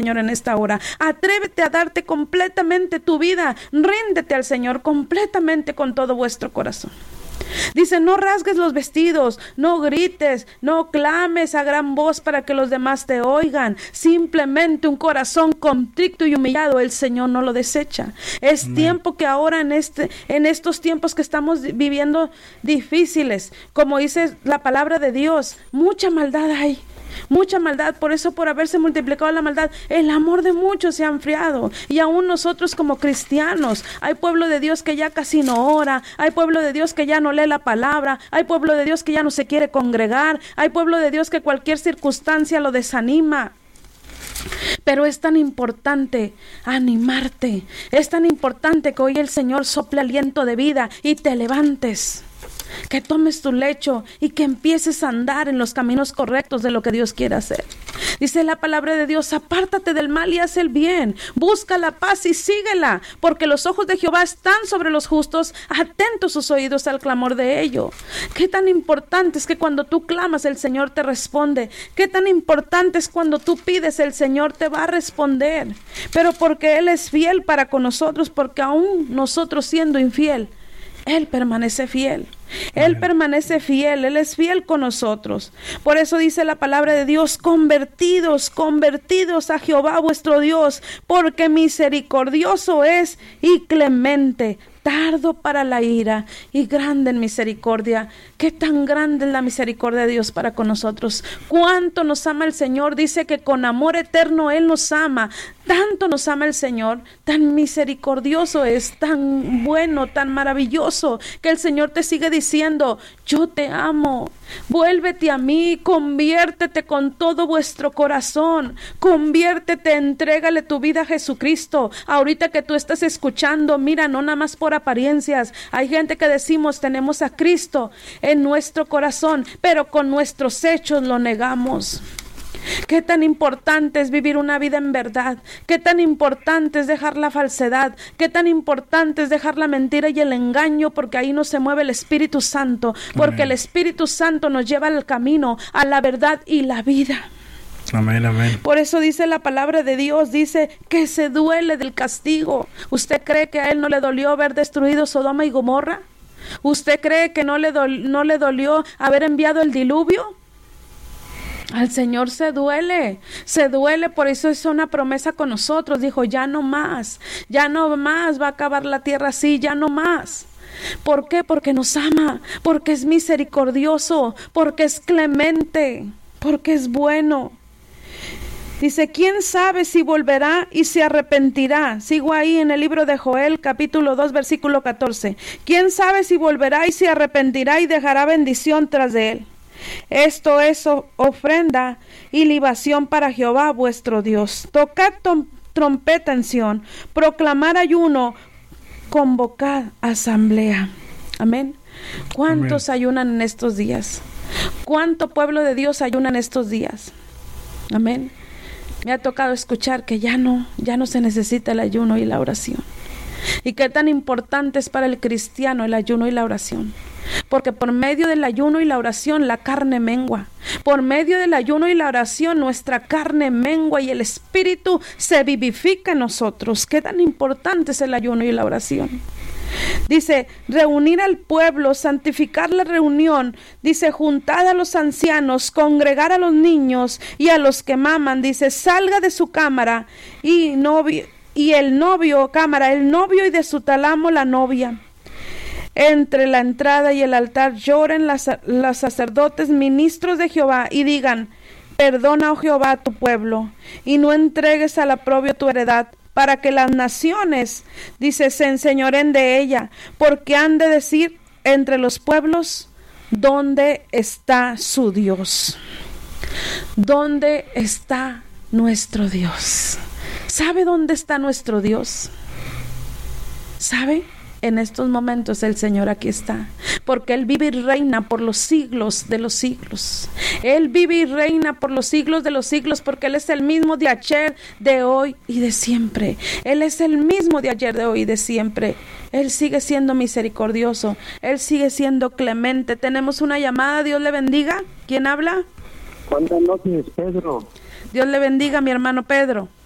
Señor, en esta hora. Atrévete a darte completamente tu vida. Ríndete al Señor completamente con todo vuestro corazón. Dice, no rasgues los vestidos, no grites, no clames a gran voz para que los demás te oigan. Simplemente un corazón contrito y humillado, el Señor no lo desecha. Es tiempo que ahora en estos tiempos que estamos viviendo difíciles, como dice la palabra de Dios, mucha maldad hay. Mucha maldad, por eso, por haberse multiplicado la maldad, el amor de muchos se ha enfriado. Y aún nosotros como cristianos, hay pueblo de Dios que ya casi no ora, hay pueblo de Dios que ya no lee la palabra, hay pueblo de Dios que ya no se quiere congregar, hay pueblo de Dios que cualquier circunstancia lo desanima. Pero es tan importante animarte, es tan importante que hoy el Señor sople aliento de vida y te levantes. Que tomes tu lecho y que empieces a andar en los caminos correctos de lo que Dios quiere hacer. Dice la palabra de Dios, apártate del mal y haz el bien, busca la paz y síguela, porque los ojos de Jehová están sobre los justos, atentos sus oídos al clamor de ellos. Qué tan importante es que cuando tú clamas el Señor te responde. Qué tan importante es cuando tú pides el Señor te va a responder. Pero porque Él es fiel para con nosotros, porque aún nosotros siendo infiel, Él permanece fiel. Él permanece fiel, Él es fiel con nosotros. Por eso dice la palabra de Dios, convertidos a Jehová vuestro Dios, porque misericordioso es y clemente, tardo para la ira y grande en misericordia. Qué tan grande es la misericordia de Dios para con nosotros. Cuánto nos ama el Señor. Dice que con amor eterno Él nos ama. Tanto nos ama el Señor, tan misericordioso es, tan bueno, tan maravilloso, que el Señor te sigue diciendo, yo te amo, vuélvete a mí, conviértete con todo vuestro corazón, conviértete, entrégale tu vida a Jesucristo. Ahorita que tú estás escuchando, mira, no nada más por apariencias, hay gente que decimos tenemos a Cristo en nuestro corazón, pero con nuestros hechos lo negamos. Qué tan importante es vivir una vida en verdad, qué tan importante es dejar la falsedad, qué tan importante es dejar la mentira y el engaño, porque ahí no se mueve el Espíritu Santo, porque el Espíritu Santo nos lleva al camino, a la verdad y la vida. Amén, amén. Por eso dice la palabra de Dios, dice que se duele del castigo. ¿Usted cree que a Él no le dolió haber destruido Sodoma y Gomorra? ¿Usted cree que no le dolió haber enviado el diluvio? Al Señor se duele, por eso es una promesa con nosotros. Dijo, ya no más va a acabar la tierra así, ya no más. ¿Por qué? Porque nos ama, porque es misericordioso, porque es clemente, porque es bueno. Dice, ¿quién sabe si volverá y se arrepentirá? Sigo ahí en el libro de Joel, capítulo 2, versículo 14. ¿Quién sabe si volverá y se arrepentirá y dejará bendición tras de él? Esto es ofrenda y libación para Jehová vuestro Dios. Tocad trompeta en Sión, proclamar ayuno, convocad asamblea. Amén. ¿Cuántos ayunan en estos días? ¿Cuánto pueblo de Dios ayuna en estos días? Amén. Me ha tocado escuchar que ya no se necesita el ayuno y la oración. Y qué tan importante es para el cristiano el ayuno y la oración. Porque por medio del ayuno y la oración la carne mengua. Por medio del ayuno y la oración nuestra carne mengua y el espíritu se vivifica en nosotros. Qué tan importante es el ayuno y la oración. Dice, reunir al pueblo, santificar la reunión. Dice, juntad a los ancianos, congregar a los niños y a los que maman. Dice, salga de su cámara y el novio y de su tálamo la novia. Entre la entrada y el altar lloren los sacerdotes, ministros de Jehová, y digan, perdona, oh Jehová, a tu pueblo, y no entregues al oprobio tu heredad, para que las naciones, dice, se enseñoren de ella, porque han de decir entre los pueblos, ¿dónde está su Dios? ¿Dónde está nuestro Dios? ¿Sabe dónde está nuestro Dios? ¿Sabe? En estos momentos el Señor aquí está, porque Él vive y reina por los siglos de los siglos. Él vive y reina por los siglos de los siglos, porque Él es el mismo de ayer, de hoy y de siempre. Él es el mismo de ayer, de hoy y de siempre. Él sigue siendo misericordioso, Él sigue siendo clemente. Tenemos una llamada, Dios le bendiga. ¿Quién habla? Buenas noches, Pedro. Dios le bendiga, mi hermano Pedro.